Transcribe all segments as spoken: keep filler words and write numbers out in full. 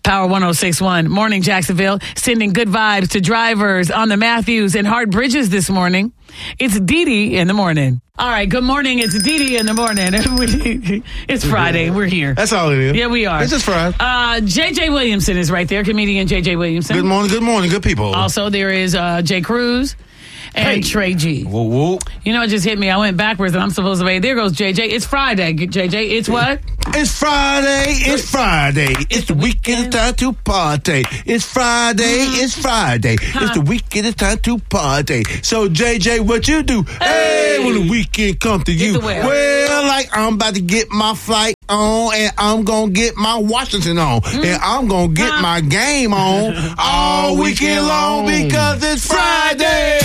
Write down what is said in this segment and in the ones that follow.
Power one oh six point one. Morning, Jacksonville. Sending good vibes to drivers on the Matthews and Hart Bridges this morning. It's Dee Dee in the morning. All right, good morning. It's Dee Dee in the morning. It's Friday. We're here. That's all it is. Yeah, we are. It's just Friday. Uh, J J Williamson is right there, comedian J J Williamson. Good morning, good morning, good people. Also, there is uh, Jay Cruz and Hey. Trey G. Whoa, whoa. You know, it just hit me. I went backwards, and I'm supposed to say, there goes J J. It's Friday, J J. It's what? It's Friday, it's Friday. It's the weekend, it's time to party. It's Friday, Mm-hmm. it's Friday. It's the weekend, it's time to party. So, J J, what you do? Hey, when the weekend come to you. the well. Well, like I'm about to get my flight on, and I'm going to get my Washington on, and I'm going to get Huh? my game on all weekend long because it's Friday.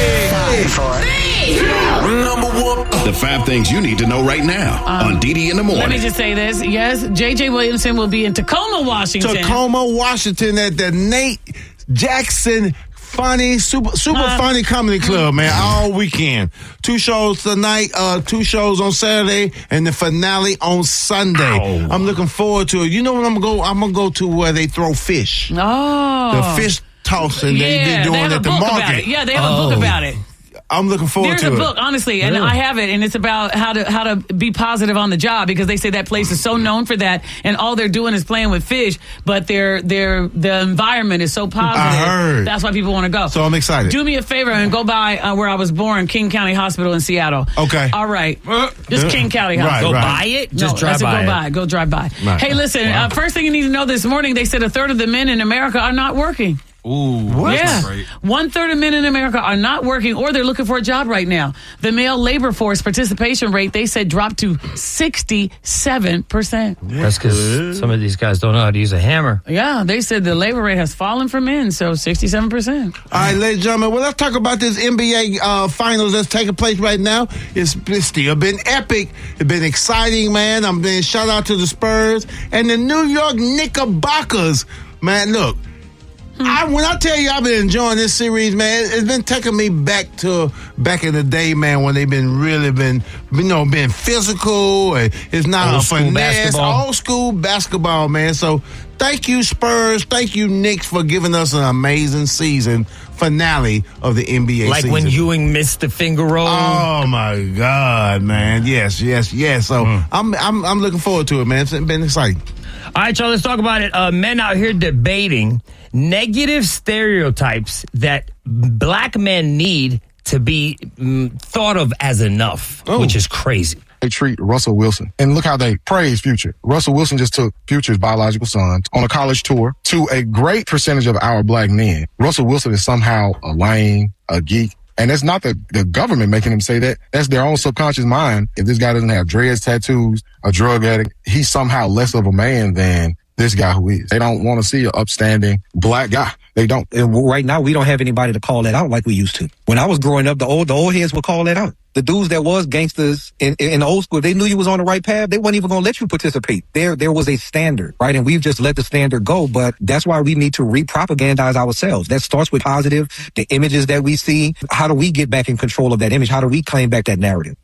Number one. The five things you need to know right now on Dee Dee in the morning. Let me just say this. Yes, J J Williamson will be in Tacoma, Washington. Tacoma, Washington at the Nate Jackson Funny, super super Huh? funny comedy club, man, all weekend. Two shows tonight, uh, two shows on Saturday, and the finale on Sunday. Ow. I'm looking forward to it. You know what I'm gonna go? I'm gonna go to where they throw fish. Oh. The fish tossing they yeah, be they doing have a at the book about market. it. Yeah, they have a book Oh. about it. I'm looking forward There's to a it. book, honestly, and I have it, and it's about how to how to be positive on the job because they say that place is so known for that, and all they're doing is playing with fish, but their their the environment is so positive. I heard. That's why people want to go. So I'm excited. Do me a favor and go by uh, where I was born, King County Hospital in Seattle. Okay. All right. Just Uh, King County right, Hospital. right. Go buy it? No, Just I drive said by go it. by. Go drive by. Right. Hey, listen, Wow. uh, first thing you need to know this morning, they said a third of the men in America are not working. Ooh, What? Yeah. great. One third of men in America are not working or they're looking for a job right now. The male labor force participation rate, they said, dropped to sixty-seven percent. That's because some of these guys don't know how to use a hammer. Yeah, they said the labor rate has fallen for men, so sixty-seven percent. All right, ladies and gentlemen, well, let's talk about this N B A uh, finals that's taking place right now. It's, it's still been epic. It's been exciting, man. I'm being shout out to the Spurs and the New York Knickerbockers. Man, look, I, when I tell you I've been enjoying this series, man, it, it's been taking me back to back in the day, man, when they've been really been, you know, been physical and it's not Old a school finesse, basketball. old school basketball, man. So thank you, Spurs. Thank you, Knicks, for giving us an amazing season finale of the N B A Like season. when Ewing missed the finger roll. Oh my God, man! Yes, yes, yes. So Mm. I'm, I'm, I'm looking forward to it, man. It's been exciting. All right, y'all, let's talk about it. Uh, men out here debating negative stereotypes that black men need to be mm, thought of as enough, Oh. which is crazy. They treat Russell Wilson. And look how they praise Future. Russell Wilson just took Future's biological son on a college tour. To a great percentage of our black men, Russell Wilson is somehow a lame, a geek. And it's not the, the government making them say that. That's their own subconscious mind. If this guy doesn't have dreads, tattoos, a drug addict, he's somehow less of a man than this guy who is. They don't want to see an upstanding black guy. They don't. And right now, we don't have anybody to call that out like we used to. When I was growing up, the old the old heads would call that out. The dudes that was gangsters in, in, in the old school, they knew you was on the right path. They weren't even going to let you participate. There there was a standard, right? And we've just let the standard go. But that's why we need to re-propagandize ourselves. That starts with positive, the images that we see. How do we get back in control of that image? How do we claim back that narrative?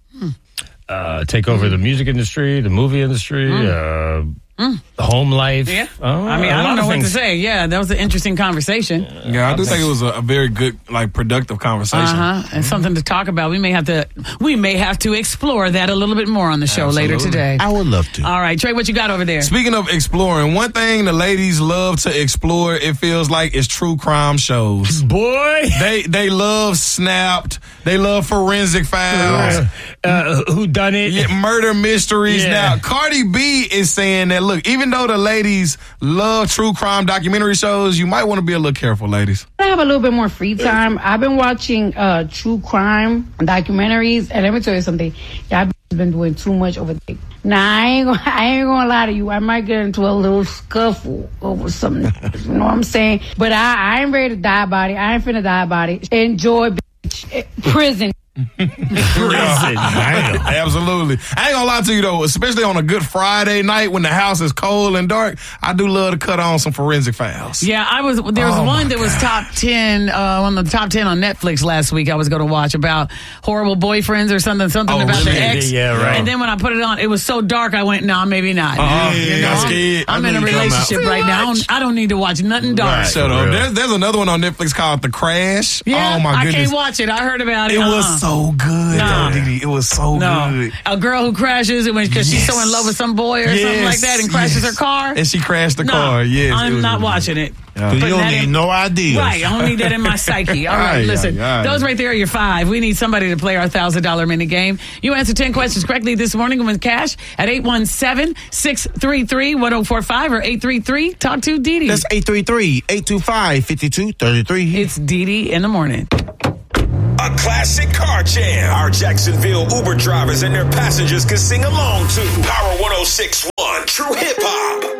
Uh, take over the music industry, the movie industry, uh, the home life. Yeah. Oh, I mean, a I lot don't know of what to things. say. Yeah, that was an interesting conversation. Yeah, I do think it was a, a very good, like, productive conversation. Uh huh. And something to talk about. We may have to we may have to explore that a little bit more on the show later Absolutely. today. I would love to. All right, Trey, what you got over there? Speaking of exploring, one thing the ladies love to explore, it feels like, is true crime shows. Boy. They they love Snapped. They love Forensic Files. Uh, who done it? Yeah, murder mysteries. Yeah. Now, Cardi B is saying that, look, even though the ladies love true crime documentary shows, you might want to be a little careful, ladies. I have a little bit more free time. I've been watching uh, true crime documentaries, and let me tell you something. Y'all been doing too much over there. Now, I ain't gonna, I ain't gonna lie to you. I might get into a little scuffle over something. You know what I'm saying? But I, I ain't ready to die about it. I ain't finna die about it. Enjoy, bitch. Prison. Prison. Damn. Absolutely. I ain't gonna lie to you though, especially on a good Friday night when the house is cold and dark, I do love to cut on some Forensic Files. Yeah, I was. There was Oh, one my that was God. top ten, uh, one of the top ten on Netflix last week. I was going to watch about horrible boyfriends or something, something Oh, about really? the ex. Yeah, right. And then when I put it on, it was so dark. I went, nah, maybe not. Uh-uh. You Yeah, know, I'm scared. I'm I in a knew you'd come out. relationship right now. I don't, I don't need to watch nothing dark. Right, shut for up. real. There's, there's another one on Netflix called The Crash. Yeah, oh my I goodness. can't watch it. I heard about it. It Uh-uh. was so good, Nah. though, Didi. It was so No, good. a girl who crashes because she's so in love with some boy or something like that and crashes yes. her car. And she crashed the No, car. Yes, it I'm was not really watching it. You Putting don't that need in- no ideas. Right, I don't need that in my psyche. All right, Aye, listen, aye, aye. those right there are your five. We need somebody to play our one thousand dollars mini game. You answer ten questions correctly this morning and win cash at eight one seven, six three three, one oh four five or eight three three, talk to Didi. That's eight three three, eight two five, five two three three. It's Didi in the morning. A classic car jam. Our Jacksonville Uber drivers and their passengers can sing along to Power one oh six point one True Hip Hop.